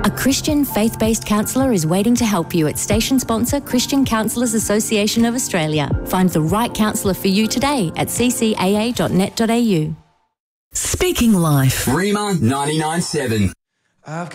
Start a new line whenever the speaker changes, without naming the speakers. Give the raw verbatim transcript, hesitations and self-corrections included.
A Christian faith-based counsellor is waiting to help you at station sponsor Christian Counsellors Association of Australia. Find the right counsellor for you today at c c a a dot net dot a u.
Speaking Life.
Rima ninety-nine point seven.